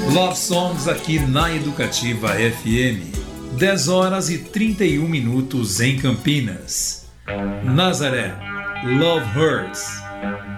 Love Songs aqui na Educativa FM. 10 horas e 31 minutos em Campinas. Nazaré, Love Hurts.